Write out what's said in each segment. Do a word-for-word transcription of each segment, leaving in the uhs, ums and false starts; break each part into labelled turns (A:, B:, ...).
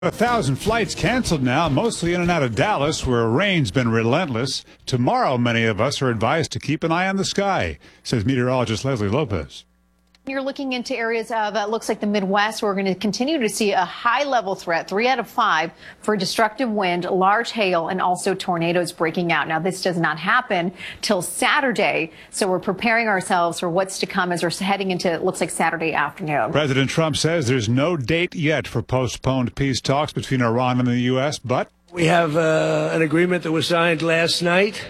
A: A thousand flights canceled now, mostly in and out of Dallas, where rain's been relentless. Tomorrow, many of us are advised to keep an eye on the sky, says meteorologist Leslie Lopez.
B: You're looking into areas of, uh, looks like the Midwest, where we're going to continue to see a high-level threat, three out of five, for destructive wind, large hail, and also tornadoes breaking out. Now, this does not happen till Saturday, so we're preparing ourselves for what's to come as we're heading into, it looks like, Saturday afternoon.
A: President Trump says there's no date yet for postponed peace talks between Iran and the U S, but
C: we have uh, an agreement that was signed last night,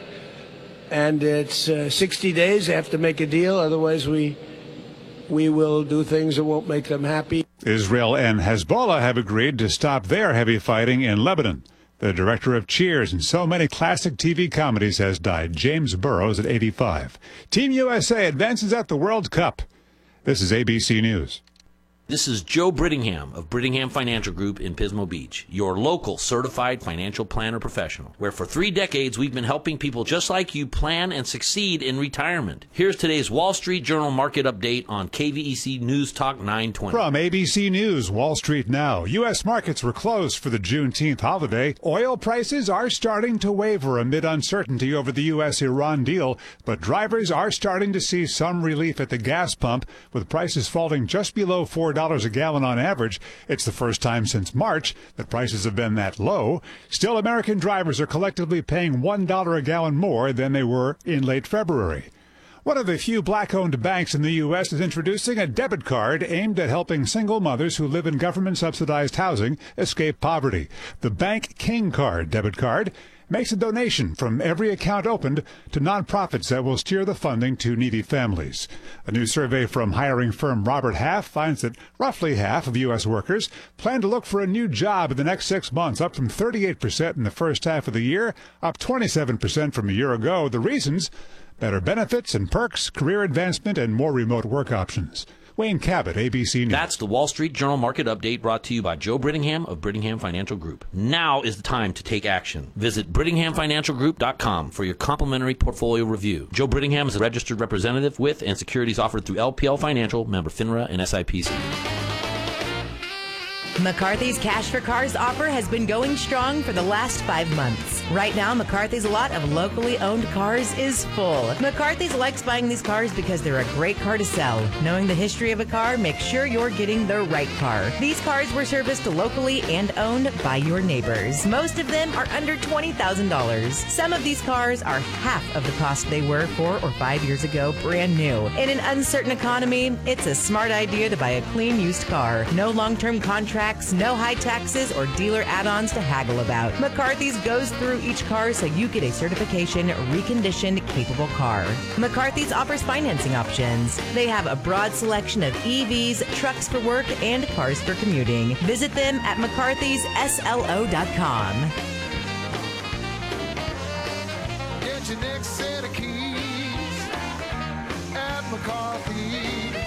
C: and it's uh, sixty days. They have to make a deal, otherwise we... we will do things that won't make them happy.
A: Israel and Hezbollah have agreed to stop their heavy fighting in Lebanon. The director of Cheers and so many classic T V comedies has died, James Burrows, at eighty-five. Team U S A advances at the World Cup. This is A B C News.
D: This is Joe Brittingham of Brittingham Financial Group in Pismo Beach, your local certified financial planner professional, where for three decades we've been helping people just like you plan and succeed in retirement. Here's today's Wall Street Journal market update on K V E C News Talk nine twenty.
A: From A B C News, Wall Street now. U S markets were closed for the Juneteenth holiday. Oil prices are starting to waver amid uncertainty over the U S Iran deal, but drivers are starting to see some relief at the gas pump, with prices falling just below four dollars a gallon on average. It's the first time since March that prices have been that low. Still, American drivers are collectively paying one dollar a gallon more than they were in late February. One of the few black-owned banks in the U S is introducing a debit card aimed at helping single mothers who live in government-subsidized housing escape poverty. The Bank King Card debit card makes a donation from every account opened to nonprofits that will steer the funding to needy families. A new survey from hiring firm Robert Half finds that roughly half of U S workers plan to look for a new job in the next six months, up from thirty-eight percent in the first half of the year, up twenty-seven percent from a year ago. The reasons? Better benefits and perks, career advancement, and more remote work options. Wayne Cabot, A B C News.
D: That's the Wall Street Journal market update brought to you by Joe Brittingham of Brittingham Financial Group. Now is the time to take action. Visit Brittingham Financial Group dot com for your complimentary portfolio review. Joe Brittingham is a registered representative with and securities offered through L P L Financial, member FINRA and S I P C.
E: McCarthy's Cash for Cars offer has been going strong for the last five months. Right now, McCarthy's lot of locally owned cars is full. McCarthy's likes buying these cars because they're a great car to sell. Knowing the history of a car, make sure you're getting the right car. These cars were serviced locally and owned by your neighbors. Most of them are under twenty thousand dollars. Some of these cars are half of the cost they were four or five years ago, brand new. In an uncertain economy, it's a smart idea to buy a clean used car. No long-term contract, no high taxes or dealer add-ons to haggle about. McCarthy's goes through each car so you get a certification reconditioned capable car. McCarthy's offers financing options. They have a broad selection of E Vs, trucks for work, and cars for commuting. Visit them at McCarthy's S L O dot com.
F: Get your next set of keys at McCarthy's.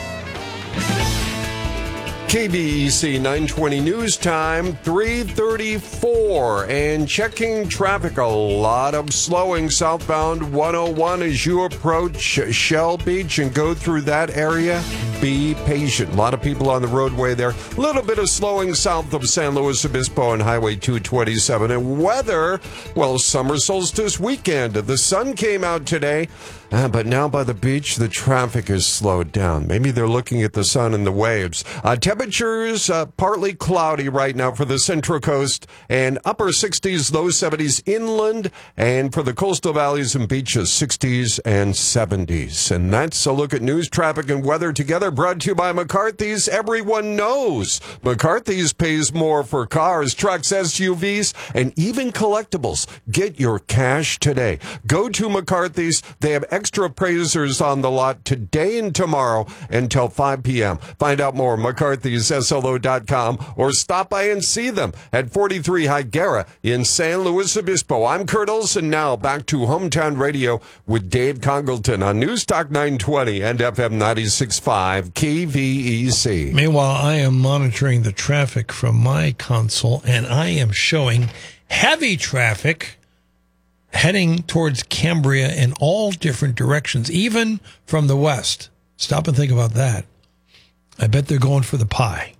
G: K V E C nine twenty News Time, three thirty-four, and checking traffic. A lot of slowing southbound one oh one as you approach Shell Beach and go through that area. Be patient. A lot of people on the roadway there. A little bit of slowing south of San Luis Obispo and Highway two twenty-seven. And weather, well, summer solstice weekend. The sun came out today. Uh, but now by the beach, the traffic is slowed down. Maybe they're looking at the sun and the waves. Uh, temperatures uh, partly cloudy right now for the Central Coast, and upper sixties, low seventies inland, and for the coastal valleys and beaches, sixties and seventies. And that's a look at news, traffic, and weather together, brought to you by McCarthy's. Everyone knows McCarthy's pays more for cars, trucks, S U Vs, and even collectibles. Get your cash today. Go to McCarthy's. They have extra appraisers on the lot today and tomorrow until five p.m. Find out more, McCarthy's S L O dot com, or stop by and see them at forty-three Higuera in San Luis Obispo. I'm Kurt Olson. Now back to Hometown Radio with Dave Congleton on News Talk nine twenty and F M ninety-six point five K V E C.
H: Meanwhile, I am monitoring the traffic from my console, and I am showing heavy traffic heading towards Cambria in all different directions, even from the west. Stop and think about that. I bet they're going for the pie.